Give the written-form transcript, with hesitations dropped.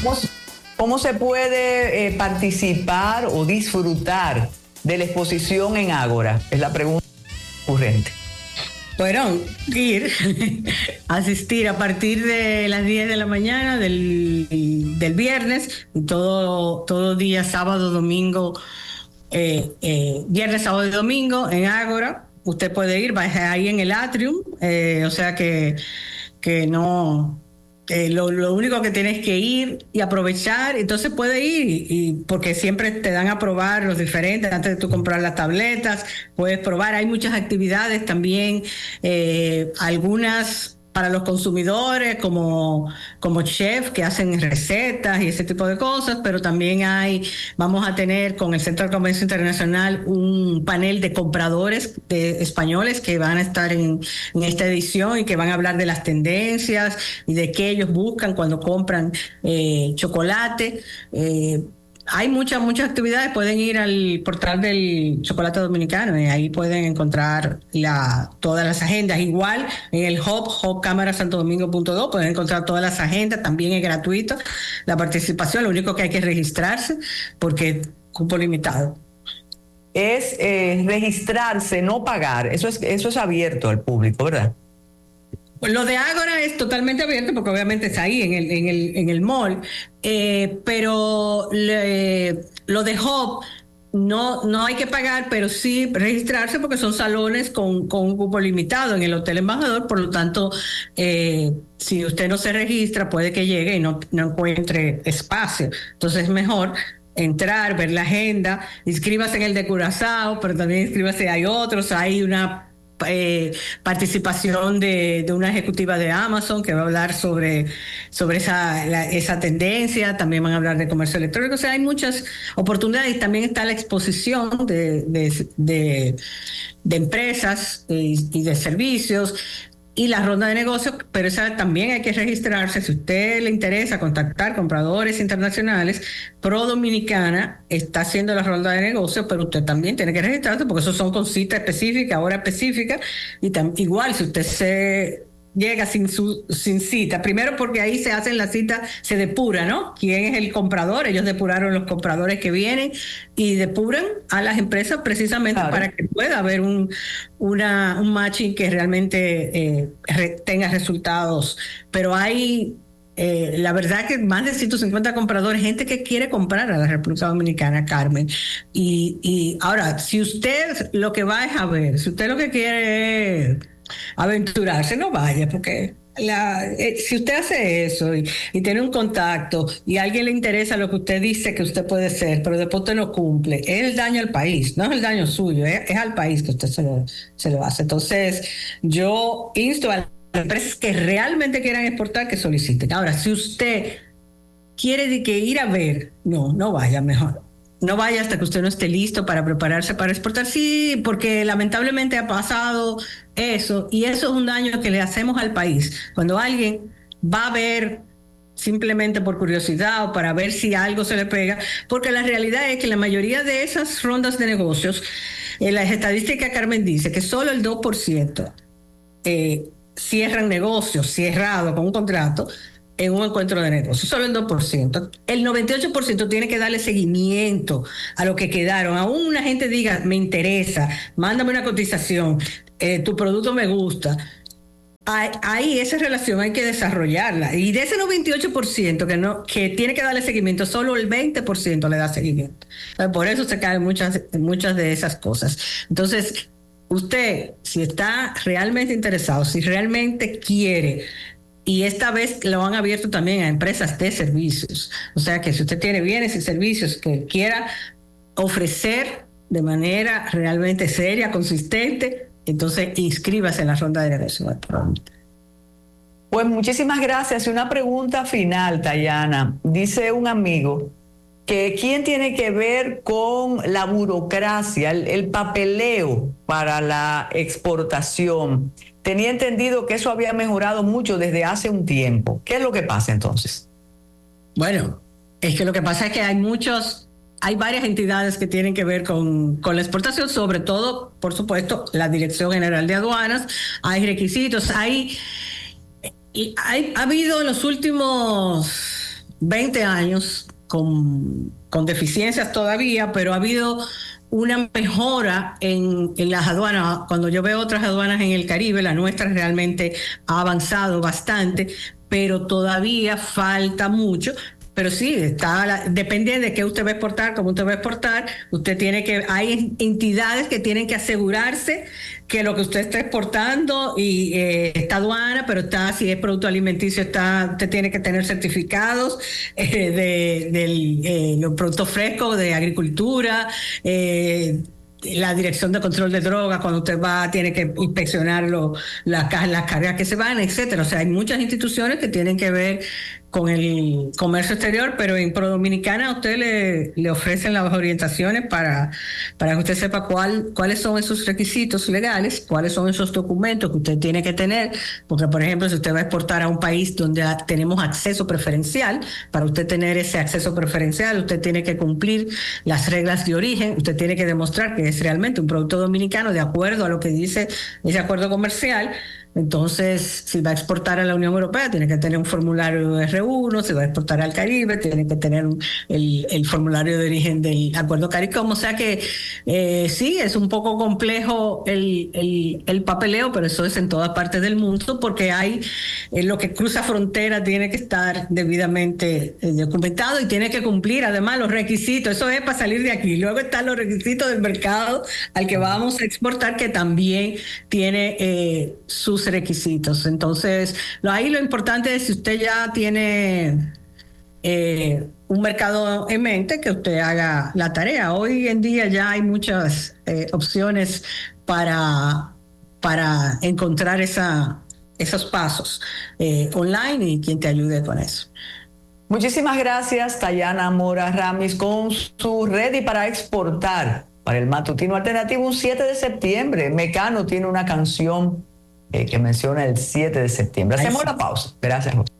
¿Cómo se puede participar o disfrutar de la exposición en Ágora? Es la pregunta recurrente. Bueno, ir, asistir a partir de las 10 de la mañana del viernes, todo día, sábado, domingo, viernes, sábado y domingo en Ágora. Usted puede ir, va ahí en el atrium, o sea que no... lo único que tienes que ir y aprovechar, entonces puede ir porque siempre te dan a probar los diferentes antes de tú comprar las tabletas, puedes probar, hay muchas actividades también, algunas para los consumidores como chef que hacen recetas y ese tipo de cosas, pero también vamos a tener con el Centro de Comercio Internacional un panel de compradores españoles que van a estar en esta edición y que van a hablar de las tendencias y de qué ellos buscan cuando compran chocolate. Hay muchas actividades, pueden ir al portal del Chocolate Dominicano y ahí pueden encontrar todas las agendas. Igual en el Hub camarasantodomingo.do pueden encontrar todas las agendas, también es gratuito la participación, lo único que hay que registrarse porque cupo limitado. Es registrarse, no pagar, eso es abierto al público, ¿verdad? Lo de Ágora es totalmente abierto porque obviamente está ahí en el mall, pero lo de Hub no hay que pagar, pero sí registrarse porque son salones con un cupo limitado en el Hotel Embajador, por lo tanto, si usted no se registra puede que llegue y no encuentre espacio, entonces es mejor entrar, ver la agenda, inscríbase en el de Curazao, pero también inscríbase, hay otros, hay una participación de una ejecutiva de Amazon que va a hablar sobre esa tendencia, también van a hablar de comercio electrónico, o sea, hay muchas oportunidades, también está la exposición de empresas y de servicios y la ronda de negocios, pero esa también hay que registrarse. Si a usted le interesa contactar compradores internacionales, Pro Dominicana está haciendo la ronda de negocios, pero usted también tiene que registrarse porque esos son con cita específica, hora específica, y igual si usted llega sin cita, primero porque ahí se hacen la cita, se depura, ¿no? ¿Quién es el comprador? Ellos depuraron los compradores que vienen y depuran a las empresas precisamente para que pueda haber un matching que realmente tenga resultados. Pero hay, la verdad que más de 150 compradores, gente que quiere comprar a la República Dominicana, Carmen. Y ahora, si usted lo que va es a ver, si usted lo que quiere es aventurarse, no vaya, porque si usted hace eso y tiene un contacto y a alguien le interesa lo que usted dice que usted puede ser, pero después usted no cumple, es el daño al país, no es el daño suyo, es al país que usted se lo hace. Entonces, yo insto a las empresas que realmente quieran exportar que soliciten. Ahora, si usted quiere ir a ver, no vaya, mejor. No vaya hasta que usted no esté listo para prepararse para exportar. Sí, porque lamentablemente ha pasado eso, y eso es un daño que le hacemos al país. Cuando alguien va a ver simplemente por curiosidad o para ver si algo se le pega, porque la realidad es que la mayoría de esas rondas de negocios, las estadísticas Carmen dice que solo el 2% cierran negocios cerrados con un contrato en un encuentro de negocios, solo el 2%. El 98% tiene que darle seguimiento a lo que quedaron. Aún una gente diga, me interesa, mándame una cotización, tu producto me gusta. Ahí esa relación hay que desarrollarla. Y de ese 98% que tiene que darle seguimiento, solo el 20% le da seguimiento. Por eso se caen muchas de esas cosas. Entonces, usted, si está realmente interesado, si realmente quiere, y esta vez lo han abierto también a empresas de servicios. O sea que si usted tiene bienes y servicios que quiera ofrecer de manera realmente seria, consistente, entonces inscríbase en la ronda de negocios. Pues muchísimas gracias. Y una pregunta final, Tayana. Dice un amigo que quién tiene que ver con la burocracia, el papeleo para la exportación. Tenía entendido que eso había mejorado mucho desde hace un tiempo. ¿Qué es lo que pasa entonces? Bueno, es que lo que pasa es que hay varias entidades que tienen que ver con la exportación, sobre todo, por supuesto, la Dirección General de Aduanas. Hay requisitos, ha habido en los últimos 20 años con deficiencias todavía, pero ha habido una mejora en las aduanas. Cuando yo veo otras aduanas en el Caribe, la nuestra realmente ha avanzado bastante, pero todavía falta mucho. Pero sí, depende de qué usted va a exportar, cómo usted va a exportar. Hay entidades que tienen que asegurarse que lo que usted está exportando y está aduana, pero si es producto alimenticio, usted tiene que tener certificados de los productos frescos, de agricultura, la Dirección de Control de Drogas, cuando usted tiene que inspeccionar las cargas que se van, etcétera. O sea, hay muchas instituciones que tienen que ver con el comercio exterior, pero en ProDominicana a usted le ofrecen las orientaciones para que usted sepa cuáles son esos requisitos legales, cuáles son esos documentos que usted tiene que tener, porque por ejemplo, si usted va a exportar a un país donde tenemos acceso preferencial, para usted tener ese acceso preferencial, usted tiene que cumplir las reglas de origen, usted tiene que demostrar que es realmente un producto dominicano de acuerdo a lo que dice ese acuerdo comercial. Entonces, si va a exportar a la Unión Europea, tiene que tener un formulario R1, si va a exportar al Caribe, tiene que tener el formulario de origen del Acuerdo CARICOM. O sea que sí, es un poco complejo el papeleo, pero eso es en todas partes del mundo, porque lo que cruza frontera tiene que estar debidamente documentado y tiene que cumplir además los requisitos. Eso es para salir de aquí. Luego están los requisitos del mercado al que vamos a exportar, que también tiene sus requisitos. Entonces, ahí lo importante es, si usted ya tiene un mercado en mente, que usted haga la tarea. Hoy en día ya hay muchas opciones para encontrar esos pasos online, y quien te ayude con eso. Muchísimas gracias, Tayana Mora Ramis, con su Ready para exportar para el matutino alternativo un 7 de septiembre. Mecano tiene una canción que menciona el 7 de septiembre. Hacemos la pausa. Gracias.